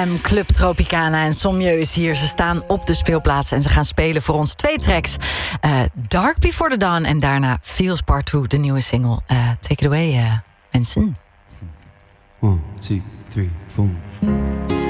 CFM Club Tropicana en Sommieu is hier. Ze staan op de speelplaats en ze gaan spelen voor ons 2 tracks. Dark Before the Dawn en daarna Feels Part 2, de nieuwe single. Take it away, mensen. 1, 2, 3, 4.